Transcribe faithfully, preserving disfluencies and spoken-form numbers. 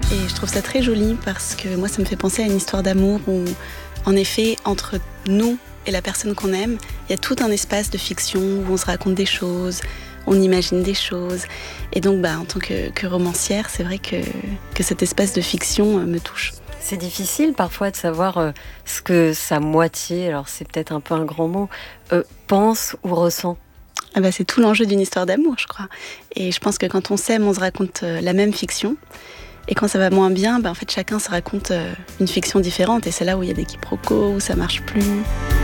Et je trouve ça très joli parce que moi, ça me fait penser à une histoire d'amour où, en effet, entre nous et la personne qu'on aime, il y a tout un espace de fiction où on se raconte des choses, on imagine des choses. Et donc, bah, en tant que, que romancière, c'est vrai que, que cet espace de fiction me touche. C'est difficile parfois de savoir euh, ce que sa moitié, alors c'est peut-être un peu un grand mot, euh, pense ou ressent. Ah bah, c'est tout l'enjeu d'une histoire d'amour, je crois. Et je pense que quand on s'aime, on se raconte euh, la même fiction. Et quand ça va moins bien, bah, en fait, chacun se raconte euh, une fiction différente. Et c'est là où il y a des quiproquos, où ça marche plus.